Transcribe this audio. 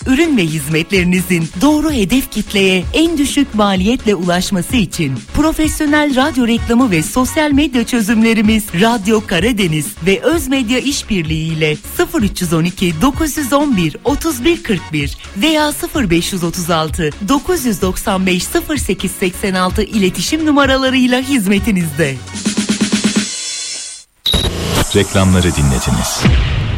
Ürün ve hizmetlerinizin doğru hedef kitleye en düşük maliyetle ulaşması için profesyonel radyo reklamı ve sosyal medya çözümlerimiz Radyo Karadeniz ve Özmedya İşbirliği ile 0312 911 3141 veya 0536 995 0886 iletişim numaralarıyla hizmetinizde. Reklamları dinlediniz.